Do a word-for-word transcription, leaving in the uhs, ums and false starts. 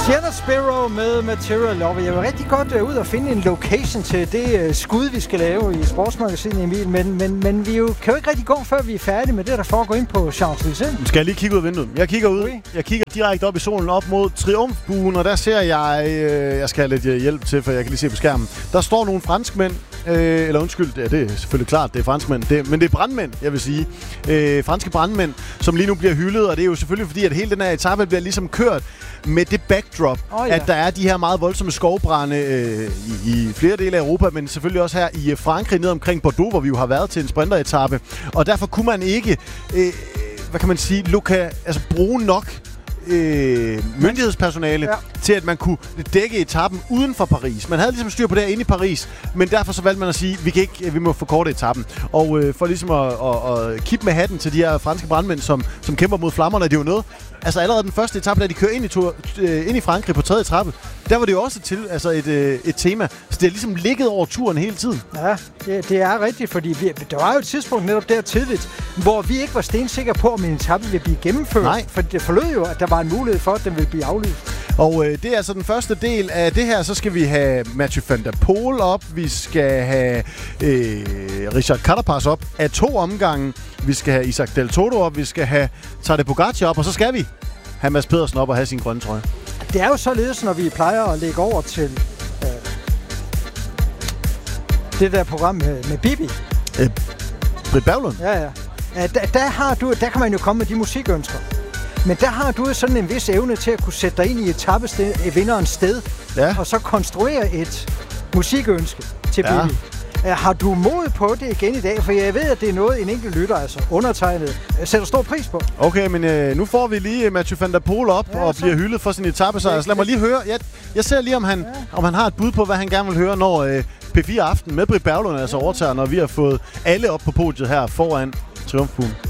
Janet Sparrow med Material Lover. Jeg vil rigtig godt uh, ud og finde en location til det uh, skud, vi skal lave i Sportsmagasinet, Emil. Men, men, men vi jo, kan jo ikke rigtig gå, før vi er færdige med det, der foregår ind på Champs-Élysées. Skal jeg lige kigge ud af vinduet? Jeg kigger ud. Okay. Jeg kigger direkte op i solen, op mod Triumfbuen, og der ser jeg... Øh, jeg skal have lidt hjælp til, for jeg kan lige se på skærmen. Der står nogle franskmænd. Øh, eller undskyld, ja, det er selvfølgelig klart, det er franskmænd. Det, men det er brandmænd, jeg vil sige. Øh, franske brandmænd, som lige nu bliver hyldet, og det er jo selvfølgelig fordi, at hele den her etape bliver ligesom kørt med det backdrop, oh, ja. At der er de her meget voldsomme skovbrande øh, i, i flere dele af Europa, men selvfølgelig også her i Frankrig, ned omkring Bordeaux, hvor vi jo har været til en sprinteretape. Og derfor kunne man ikke, øh, hvad kan man sige, loka, altså bruge nok øh, myndighedspersonale ja. Til, at man kunne dække etappen uden for Paris. Man havde ligesom styr på det her inde i Paris, men derfor så valgte man at sige, vi kan ikke, vi må forkorte etappen. Og øh, for ligesom at, at, at kippe med hatten til de her franske brandmænd, som, som kæmper mod flammerne, det er jo noget. Altså allerede den første etape, da de kører ind i, to, øh, ind i Frankrig på tredje etape, der var det jo også til, altså et, øh, et tema. Så det har ligesom ligget over turen hele tiden. Ja, det, det er rigtigt, fordi vi, der var jo et tidspunkt netop der tidligt, hvor vi ikke var stensikre på, om en etape ville blive gennemført. Nej. For det forlød jo, at der var en mulighed for, at den ville blive aflyst. Og øh, det er altså den første del af det her. Så skal vi have Mathieu van der Poel op. Vi skal have øh, Richard Carapaz op af to omgange. Vi skal have Isaac Del Toto op. Vi skal have Tadej Pogacar op. Og så skal vi have Mads Pedersen op og have sin grønne trøje. Det er jo således, når vi plejer at lægge over til øh, det der program med, med Bibi. Øh, Britt Berglund? Ja, ja. Der, der, har du, der kan man jo komme med de musikønsker. Men der har du sådan en vis evne til at kunne sætte dig ind i etapevinderens sted, ja. Og så konstruere et musikønske til ja. Bibi. Har du mod på det igen i dag? For jeg ved, at det er noget, en enkelt lytter, altså undertegnet, sætter stor pris på. Okay, men øh, nu får vi lige Mathieu van der Poel op ja, og så bliver hyldet for sin etape. Så lad mig lige høre. Jeg, jeg ser lige, om han, ja. om han har et bud på, hvad han gerne vil høre, når øh, P fire Aften med Britt Berglund altså ja. Overtager, når vi har fået alle op på podiet her foran Triumfbuen.